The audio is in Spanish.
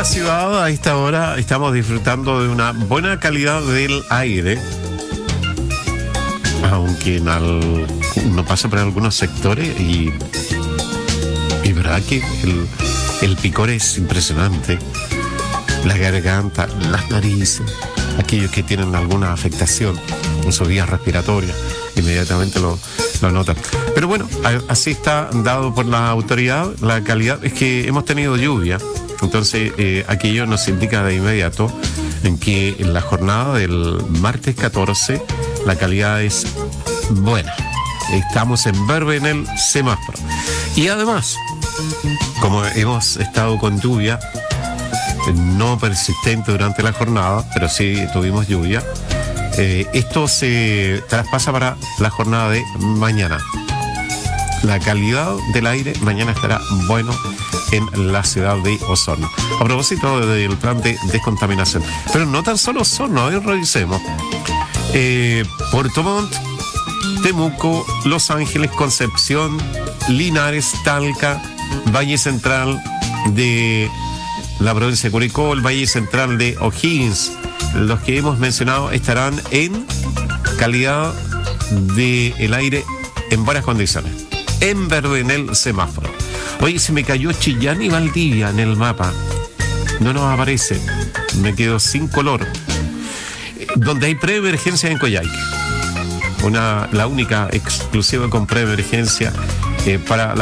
la ciudad a esta hora estamos disfrutando de una buena calidad del aire, aunque uno pasa por algunos sectores y verdad que el picor es impresionante. La garganta, las narices, aquellos que tienen alguna afectación en sus vías respiratorias, inmediatamente lo notan. Pero bueno, así está dado por la autoridad. La calidad es que hemos tenido lluvia, entonces aquello nos indica de inmediato en que en la jornada del martes 14 la calidad es buena. Estamos en verde en el semáforo. Y además, como hemos estado con lluvia no persistente durante la jornada, pero sí tuvimos lluvia, esto se traspasa para la jornada de mañana. La calidad del aire mañana estará bueno en la ciudad de Osorno. A propósito del plan de descontaminación, pero no tan solo Osorno, hoy revisemos Puerto Montt, Temuco, Los Ángeles, Concepción, Linares, Talca, Valle Central de la provincia de Curicó, el Valle Central de O'Higgins. Los que hemos mencionado estarán en calidad del aire en buenas condiciones, en verde en el semáforo. Oye, se me cayó Chillán y Valdivia en el mapa, no nos aparece, me quedo sin color. Donde hay preemergencia en Coyhaique, la única exclusiva con preemergencia para